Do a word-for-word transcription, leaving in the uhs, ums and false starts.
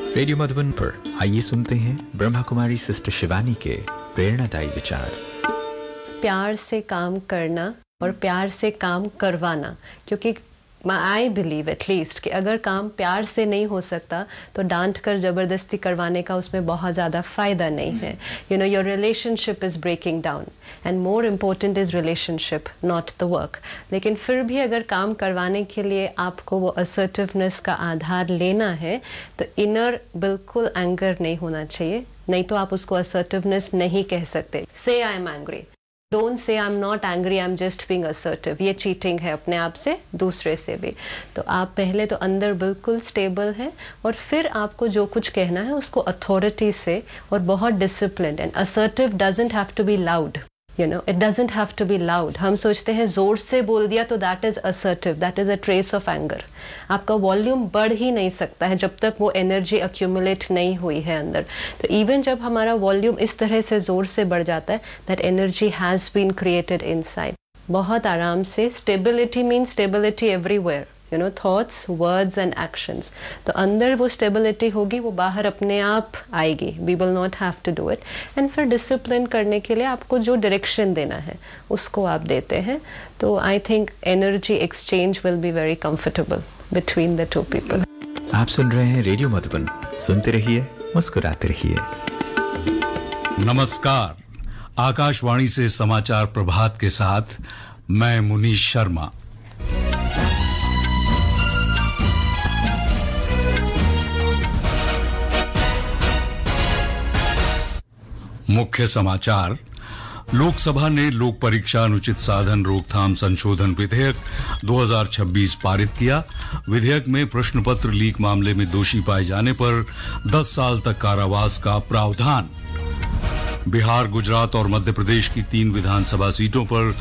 Radio Madhuban पर आइए सुनते हैं ब्रह्मा कुमारी सिस्टर शिवानी के प्रेरणादायी विचार। प्यार से काम करना और प्यार से काम करवाना, क्योंकि आई बिलीव एटलीस्ट कि अगर काम प्यार से नहीं हो सकता तो डांट कर ज़बरदस्ती करवाने का उसमें बहुत ज़्यादा फ़ायदा नहीं है। You know, your relationship is breaking down and more important is relationship, not the work. लेकिन फिर भी अगर काम करवाने के लिए आपको वो असर्टिवनेस का आधार लेना है तो इनर बिल्कुल एंगर नहीं होना चाहिए, नहीं तो आप उसको असर्टिवनेस नहीं कह सकते। से I am angry, don't say I am not angry, I am just being assertive. ये चीटिंग है अपने आप से, दूसरे से भी। तो आप पहले तो अंदर बिल्कुल स्टेबल हैं और फिर आपको जो कुछ कहना है उसको अथॉरिटी से और बहुत discipline. And assertive doesn't have to be loud, you know, it doesn't have to be loud. हम सोचते हैं जोर से बोल दिया तो that is assertive, that is a trace of anger. आपका वॉल्यूम बढ़ ही नहीं सकता है जब तक वो एनर्जी अक्यूमुलेट नहीं हुई है अंदर। तो इवन जब हमारा वॉल्यूम इस तरह से जोर से बढ़ जाता है, that energy has been created inside. बहुत आराम से, stability mean stability everywhere, you know, thoughts, words and actions. तो अंदर वो स्टेबिलिटी होगी, वो बाहर अपने आप आएगी। We will not have to do it. And फिर डिसिप्लिन करने के लिए आपको जो डायरेक्शन देना है उसको आप देते हैं। तो I think energy exchange will be very comfortable between the two people. आप सुन रहे हैं रेडियो मधुबन, सुनते रहिए, मुस्कुराते रहिए। नमस्कार, आकाशवाणी से समाचार प्रभात के साथ मैं मुनीश शर्मा। मुख्य समाचार। लोकसभा ने लोक परीक्षा अनुचित साधन रोकथाम संशोधन विधेयक दो हज़ार छब्बीस पारित किया। विधेयक में प्रश्न पत्र लीक मामले में दोषी पाए जाने पर दस साल तक कारावास का प्रावधान। बिहार, गुजरात और मध्य प्रदेश की तीन विधानसभा सीटों पर